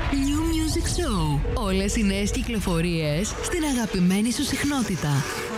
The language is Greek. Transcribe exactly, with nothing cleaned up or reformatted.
New Music Show. Όλες οι νέες κυκλοφορίες στην αγαπημένη σου συχνότητα.